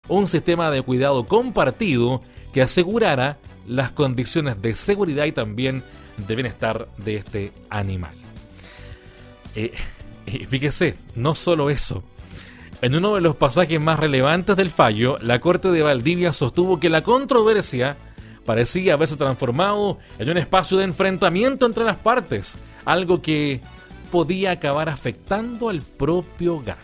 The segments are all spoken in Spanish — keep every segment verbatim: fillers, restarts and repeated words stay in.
un sistema de cuidado compartido que asegurara las condiciones de seguridad y también de bienestar de este animal. Eh, eh, fíjese, no solo eso. En uno de los pasajes más relevantes del fallo, la Corte de Valdivia sostuvo que la controversia parecía haberse transformado en un espacio de enfrentamiento entre las partes, algo que podía acabar afectando al propio gato.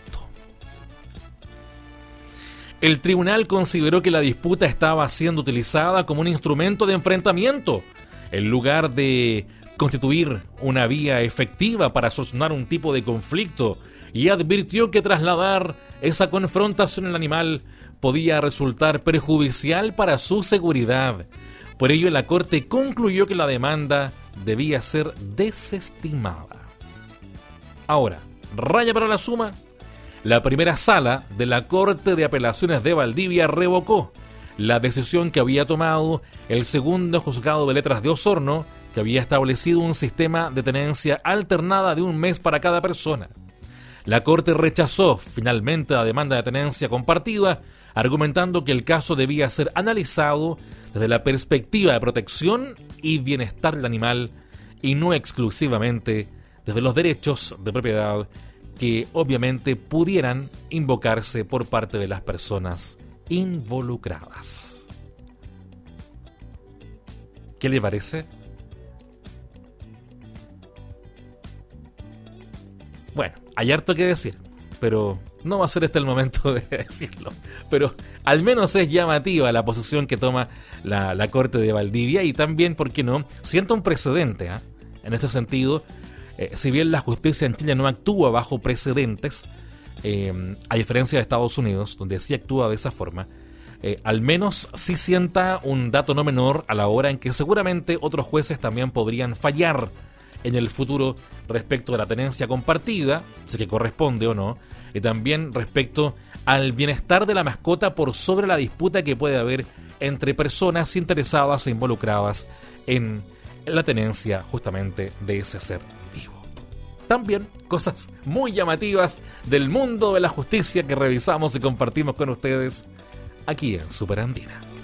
El tribunal consideró que la disputa estaba siendo utilizada como un instrumento de enfrentamiento, en lugar de constituir una vía efectiva para solucionar un tipo de conflicto, y advirtió que trasladar esa confrontación al animal podía resultar perjudicial para su seguridad. Por ello, la Corte concluyó que la demanda debía ser desestimada. Ahora, raya para la suma. La primera sala de la Corte de Apelaciones de Valdivia revocó la decisión que había tomado el segundo juzgado de letras de Osorno, que había establecido un sistema de tenencia alternada de un mes para cada persona. La Corte rechazó finalmente la demanda de tenencia compartida, argumentando que el caso debía ser analizado desde la perspectiva de protección y bienestar del animal y no exclusivamente desde los derechos de propiedad que obviamente pudieran invocarse por parte de las personas involucradas. ¿Qué le parece? Bueno, hay harto que decir, pero no va a ser este el momento de decirlo. Pero al menos es llamativa la posición que toma la, la Corte de Valdivia y también, ¿por qué no?, sienta un precedente, ¿eh? En este sentido, eh, si bien la justicia en Chile no actúa bajo precedentes, eh, a diferencia de Estados Unidos, donde sí actúa de esa forma, eh, al menos sí sienta un dato no menor a la hora en que seguramente otros jueces también podrían fallar en el futuro respecto de la tenencia compartida, si que corresponde o no, y también respecto al bienestar de la mascota por sobre la disputa que puede haber entre personas interesadas e involucradas en la tenencia justamente de ese ser vivo. También cosas muy llamativas del mundo de la justicia que revisamos y compartimos con ustedes aquí en Super Andina.